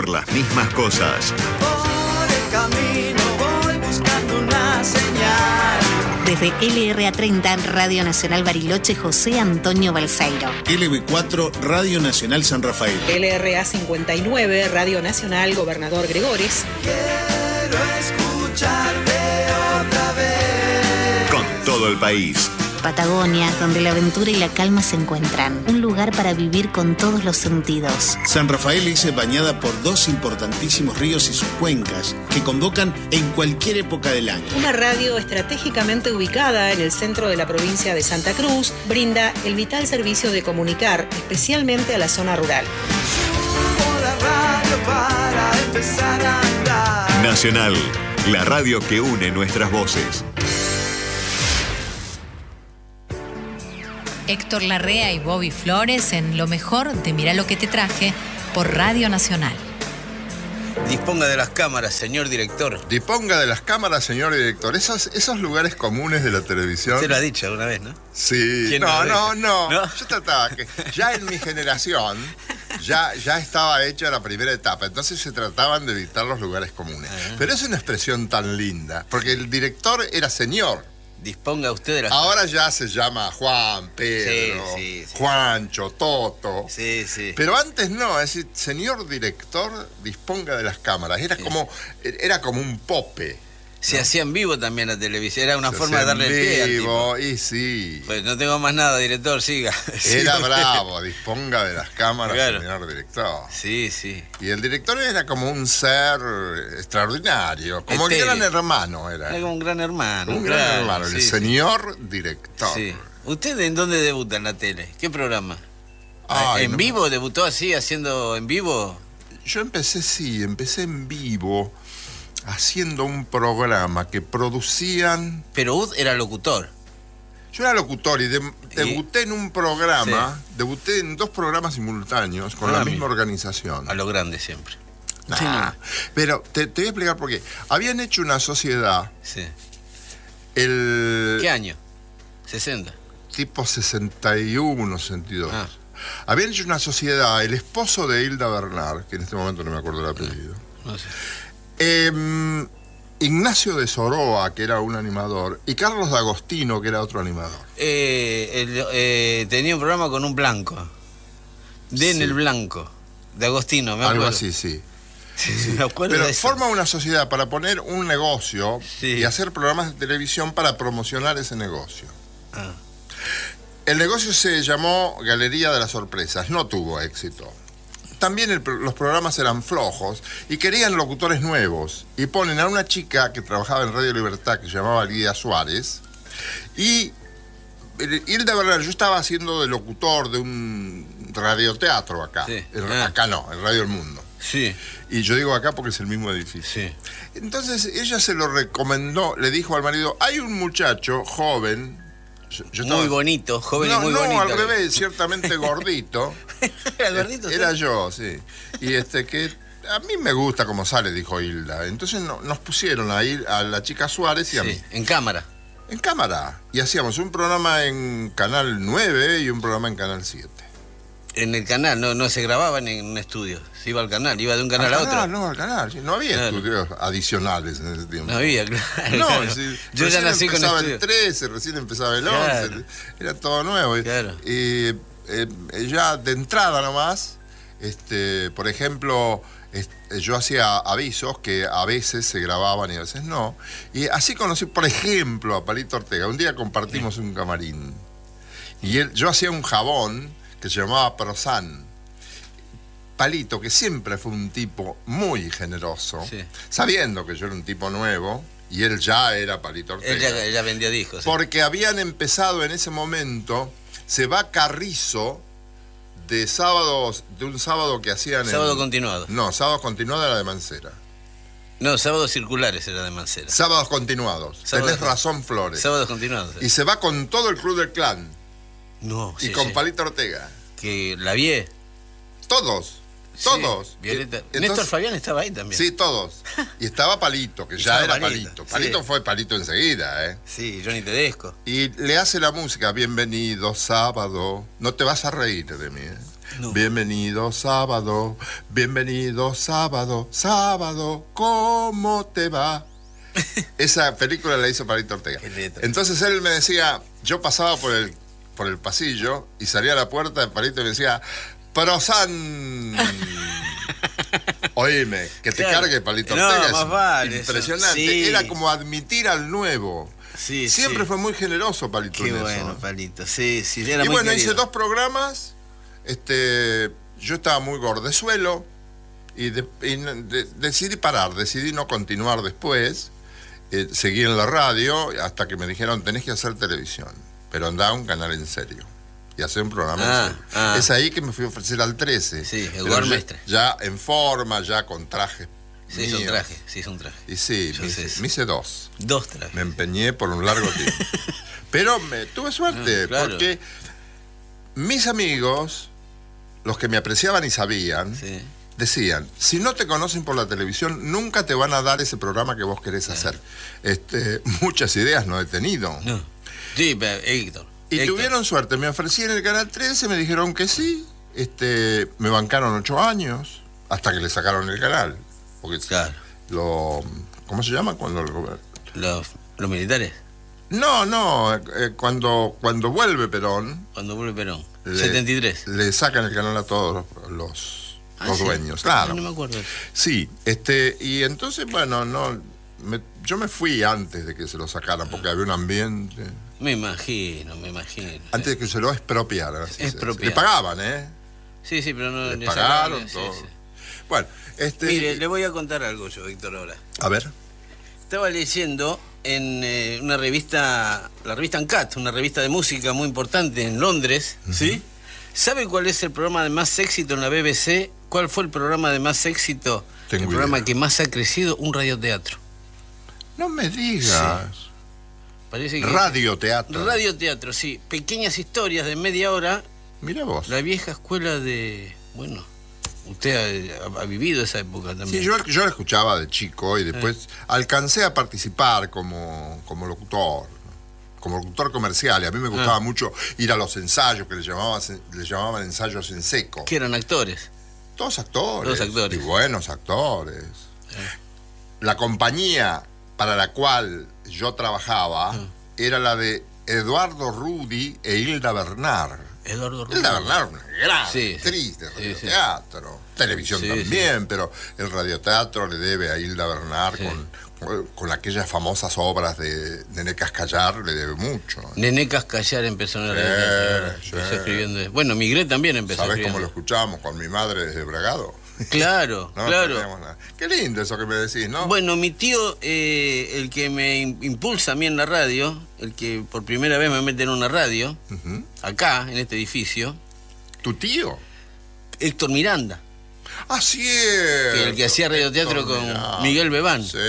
hacer las mismas cosas. Por el camino voy buscando una señal. Desde LRA30, Radio Nacional Bariloche, José Antonio Balseiro. LB4, Radio Nacional San Rafael. LRA59, Radio Nacional Gobernador Gregores. Quiero escucharte otra vez. Con todo el país. Patagonia, donde la aventura y la calma se encuentran. Un lugar para vivir con todos los sentidos. San Rafael es bañada por dos importantísimos ríos y sus cuencas, que convocan en cualquier época del año. Una radio estratégicamente ubicada en el centro de la provincia de Santa Cruz, brinda el vital servicio de comunicar, especialmente a la zona rural. Subo la radio para empezar a andar. Nacional, la radio que une nuestras voces. Héctor Larrea y Bobby Flores en Lo Mejor de Mirá lo que te traje por Radio Nacional. Disponga de las cámaras, señor director. Disponga de las cámaras, señor director. Esos lugares comunes de la televisión. Usted lo ha dicho alguna vez, ¿no? Sí. No. Yo trataba que ya en mi generación ya estaba hecha la primera etapa. Entonces se trataban de evitar los lugares comunes. Pero es una expresión tan linda, porque el director era señor. Disponga usted de las... Ahora ya se llama Juan, Pedro, sí. Juancho, Toto. Sí. Pero antes no, es decir, señor director, disponga de las cámaras. Era como un pope. Se hacía en vivo también la televisión, era una forma de darle el pie al tipo. Y sí. Pues no tengo más nada, director, siga. Era bravo, disponga de las cámaras, claro. Señor director. Sí. Y el director era como un ser extraordinario, como el gran hermano era. Era como un gran hermano. Un gran hermano, el señor director. Sí. ¿Usted en dónde debuta en la tele? ¿Qué programa? Ay, ¿Vivo? ¿Debutó así, haciendo en vivo? Yo empecé en vivo, haciendo un programa que producían... Pero usted era locutor. Yo era locutor y debuté en un programa, debuté en 2 programas simultáneos con la misma organización. A lo grande siempre. Pero te voy a explicar por qué. Habían hecho una sociedad. Sí. ¿Qué año? 60. Tipo 61, 62. Habían hecho una sociedad, el esposo de Hilda Bernard, que en este momento no me acuerdo el apellido. No sé. Ignacio de Soroa, que era un animador, y Carlos D'Agostino, que era otro animador. Tenía un programa con un blanco. En el blanco. De Agostino, me acuerdo. Algo así, sí. Me acuerdo. Pero de eso. forma una sociedad para poner un negocio y hacer programas de televisión para promocionar ese negocio. El negocio se llamó Galería de las Sorpresas, no tuvo éxito. También los programas eran flojos y querían locutores nuevos. Y ponen a una chica que trabajaba en Radio Libertad, que se llamaba Lidia Suárez. Y Hilda Bernard, yo estaba haciendo de locutor de un radioteatro acá. Sí. Acá no, en Radio El Mundo. Sí. Y yo digo acá porque es el mismo edificio. Sí. Entonces ella se lo recomendó, le dijo al marido, hay un muchacho joven... muy bonito, joven y muy bonito. No, al revés, ciertamente gordito. ¿Era gordito? Era yo, sí. Y que a mí me gusta como sale, dijo Hilda. Entonces nos pusieron a ir a la chica Suárez y a mí. En cámara. En cámara. Y hacíamos un programa en Canal 9 y un programa en Canal 7. En el canal, no se grababan en un estudio. Se iba al canal, iba de un canal a otro. No, al canal. Sí. No había estudios adicionales en ese tiempo. No había, claro. No, yo ya nací con empezaba estudio. el 13, recién empezaba el 11. Era todo nuevo. Claro. Ya de entrada nomás, por ejemplo, yo hacía avisos que a veces se grababan y a veces no. Y así conocí, por ejemplo, a Palito Ortega. Un día compartimos un camarín. Y yo hacía un jabón que se llamaba Prosan. Palito, que siempre fue un tipo muy generoso, sabiendo que yo era un tipo nuevo, y él ya era Palito Ortega. Él ya vendía discos. Porque habían empezado en ese momento, se va Carrizo, de un sábado que hacían... Sábado continuado. No, sábado continuado era de Mancera. No, sábados circulares era de Mancera. Sábados continuados. Tenés razón, Flores. Sábados continuados. Y se va con todo el Club del Clan. No, y con Palito Ortega. Que la vi. Todos. Violeta. Néstor Fabián estaba ahí también. Sí, todos. Y estaba Palito, que ya era Palito. Palito fue Palito enseguida, ¿eh? Sí, Johnny Tedesco. Y le hace la música, bienvenido, sábado. No te vas a reír de mí, ¿eh? No. Bienvenido sábado, sábado, ¿cómo te va? Esa película la hizo Palito Ortega. Entonces él me decía, yo pasaba por el pasillo y salía a la puerta de Palito y me decía, Prosan. Oíme, que te cargue Palito Ortega. Más vale, impresionante. Sí. Era como admitir al nuevo. Sí, siempre fue muy generoso Palito. Qué bueno, Palito. Sí, era y muy bueno, querido. hice 2 programas. Yo estaba muy gordezuelo y decidí parar, decidí no continuar después. Seguí en la radio hasta que me dijeron, tenés que hacer televisión, pero andá a un canal en serio y hacer un programa en serio. Es ahí que me fui a ofrecer al 13. Sí, Eduardo Mestre. Ya en forma, ya con trajes. Sí, es un traje. Y sí, me hice 2. 2 trajes. Me empeñé por un largo tiempo. Pero tuve suerte, claro. Porque mis amigos, los que me apreciaban y sabían, decían, si no te conocen por la televisión, nunca te van a dar ese programa que vos querés hacer. Muchas ideas no he tenido. No. Sí, pero Héctor. Y tuvieron suerte, me ofrecí en el Canal 13, me dijeron que sí, me bancaron 8 años, hasta que le sacaron el canal. Porque claro. ¿Cómo se llama? Cuando los militares. No, cuando vuelve Perón. Cuando vuelve Perón. 73. Le sacan el canal a todos los dueños, claro. No me acuerdo. Sí, y entonces, bueno, yo me fui antes de que se lo sacaran, porque había un ambiente. Me imagino. Antes de que se lo expropiaran. Expropiaran. Le pagaban, ¿eh? Sí, pero no le pagaron todo. Sí. Bueno, mire, le voy a contar algo yo, Víctor, ahora. A ver. Estaba leyendo en una revista, la revista Uncut, una revista de música muy importante en Londres, ¿sí? ¿Sabe cuál es el programa de más éxito en la BBC? ¿Cuál fue el programa de más éxito? El programa que más ha crecido, un radioteatro. No me digas. Sí. Parece que radioteatro. Radioteatro, sí. Pequeñas historias de media hora. Mira vos. La vieja escuela de... Bueno, usted ha vivido esa época también. Sí, yo la escuchaba de chico y después alcancé a participar como locutor. Como locutor comercial. Y a mí me gustaba mucho ir a los ensayos, que le llamaban ensayos en seco. ¿Que eran actores? Todos actores. Todos actores. Y buenos actores. La compañía para la cual yo trabajaba era la de Eduardo Rudi e Hilda Bernard. Hilda Bernard, una gran actriz de radioteatro. Sí. Televisión también, pero el radioteatro le debe a Hilda Bernard con aquellas famosas obras de Nené Cascallar, le debe mucho. Nené Cascallar empezó en el radioteatro. Empezó escribiendo. Bueno, Migré también empezó escribiendo. ¿Sabés cómo lo escuchábamos con mi madre desde Bragado? Claro, no, claro. Qué lindo eso que me decís, ¿no? Bueno, mi tío, el que me impulsa a mí en la radio, el que por primera vez me mete en una radio, acá, en este edificio. ¿Tu tío? Héctor Miranda. Ah, sí. El que hacía radioteatro con Miguel Bebán. Sí.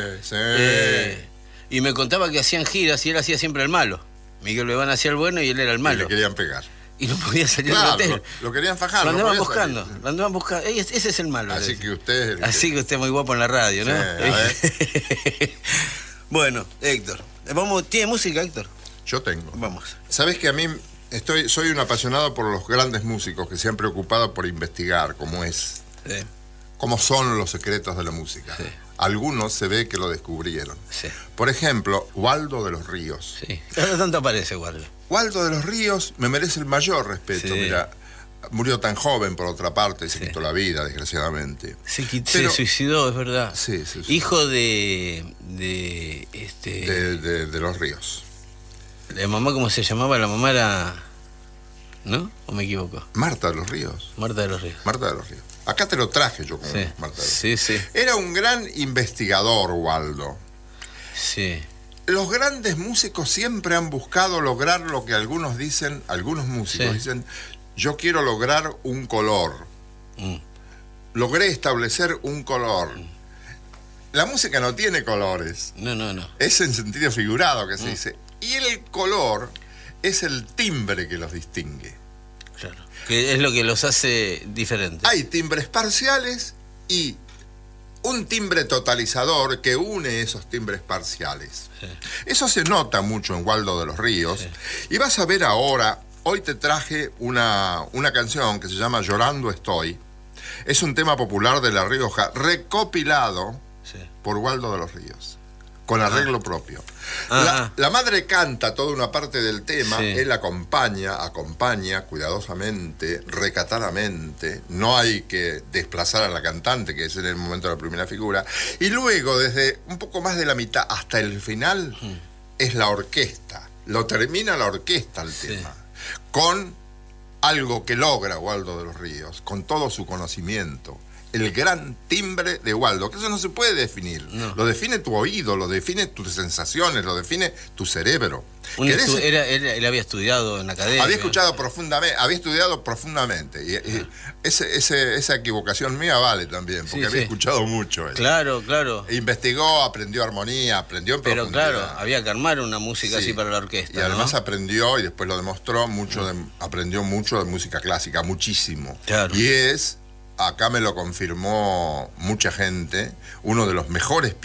Y me contaba que hacían giras y él hacía siempre el malo. Miguel Bebán hacía el bueno y él era el malo. Y le querían pegar. Y no podía salir del hotel. Lo querían fajar. Lo andaban buscando. Ese es el malo. Así que usted... Así que usted es muy guapo en la radio, ¿no? Sí, bueno, Héctor. ¿Tiene música, Héctor? Yo tengo. Vamos. Sabes que a mí soy un apasionado por los grandes músicos que se han preocupado por investigar cómo son los secretos de la música. Sí. Algunos se ve que lo descubrieron. Sí. Por ejemplo, Waldo de los Ríos. Sí. ¿Cada tanto aparece Waldo? Waldo de los Ríos me merece el mayor respeto. Sí. Mira, murió tan joven por otra parte y se quitó la vida, desgraciadamente. Se suicidó, es verdad. Sí, hijo de los Ríos. ¿La mamá cómo se llamaba? La mamá era... ¿No? ¿O me equivoco? Marta de los Ríos. Marta de los Ríos. Marta de los Ríos. Acá te lo traje yo con Marta de los Ríos. Sí. Era un gran investigador, Waldo. Sí. Los grandes músicos siempre han buscado lograr lo que algunos músicos dicen, yo quiero lograr un color. Logré establecer un color. La música no tiene colores. No. Es en sentido figurado que se dice. Y el color es el timbre que los distingue. Claro. Que es lo que los hace diferentes. Hay timbres parciales y un timbre totalizador que une esos timbres parciales. Sí. Eso se nota mucho en Waldo de los Ríos. Sí. Y vas a ver ahora hoy te traje una canción que se llama Llorando Estoy. Es un tema popular de La Rioja, recopilado por Waldo de los Ríos, con arreglo propio. La madre canta toda una parte del tema, él acompaña cuidadosamente, recatadamente, no hay que desplazar a la cantante, que es en el momento de la primera figura, y luego desde un poco más de la mitad hasta el final es la orquesta, lo termina la orquesta el tema, con algo que logra Waldo de los Ríos, con todo su conocimiento. El gran timbre de Waldo, que eso no se puede definir. No. Lo define tu oído, lo define tus sensaciones, lo define tu cerebro. Él había estudiado en la academia. Había estudiado profundamente. Y esa equivocación mía vale también, porque había escuchado mucho. Claro. Investigó, aprendió armonía, aprendió en profundidad. Pero claro, había que armar una música así para la orquesta. Y además aprendió, y después lo demostró, aprendió mucho de música clásica, muchísimo. Claro. Y acá me lo confirmó mucha gente, uno de los mejores